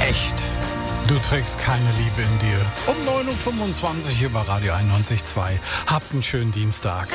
Echt? Du trägst keine Liebe in dir. Um 9.25 Uhr hier bei Radio 91.2. Habt einen schönen Dienstag.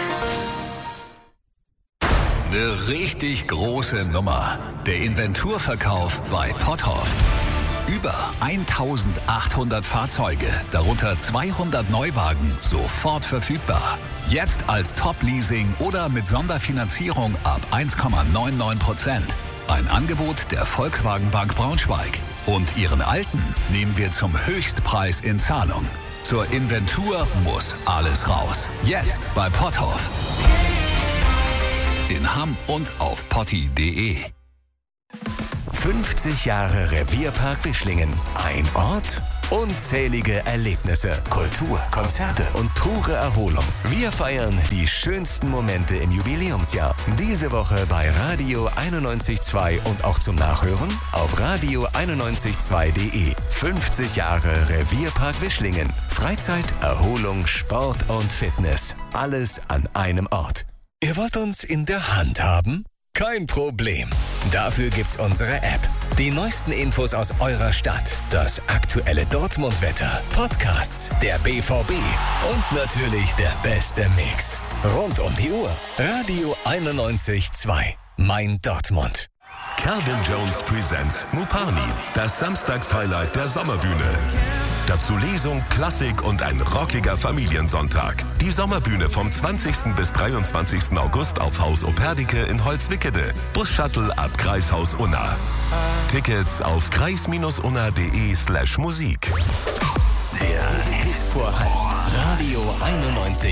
Eine richtig große Nummer. Der Inventurverkauf bei Potthoff. Über 1800 Fahrzeuge, darunter 200 Neuwagen, sofort verfügbar. Jetzt als Top-Leasing oder mit Sonderfinanzierung ab 1,99%. Ein Angebot der Volkswagen Bank Braunschweig. Und Ihren Alten nehmen wir zum Höchstpreis in Zahlung. Zur Inventur muss alles raus. Jetzt bei Potthoff. In Hamm und auf potti.de. 50 Jahre Revierpark Wischlingen. Ein Ort, unzählige Erlebnisse, Kultur, Konzerte und pure Erholung. Wir feiern die schönsten Momente im Jubiläumsjahr. Diese Woche bei Radio 91.2 und auch zum Nachhören auf radio912.de. 50 Jahre Revierpark Wischlingen. Freizeit, Erholung, Sport und Fitness. Alles an einem Ort. Ihr wollt uns in der Hand haben? Kein Problem. Dafür gibt's unsere App. Die neuesten Infos aus eurer Stadt, das aktuelle Dortmund-Wetter, Podcasts, der BVB und natürlich der beste Mix. Rund um die Uhr. Radio 91.2. Mein Dortmund. Calvin Jones presents Mupani, das Samstagshighlight der Sommerbühne. Dazu Lesung, Klassik und ein rockiger Familiensonntag. Die Sommerbühne vom 20. bis 23. August auf Haus Operdike in Holzwickede. Bus-Shuttle ab Kreishaus Unna. Tickets auf kreis-unna.de/musik. Der Hit vor Hallen. Radio 91.2.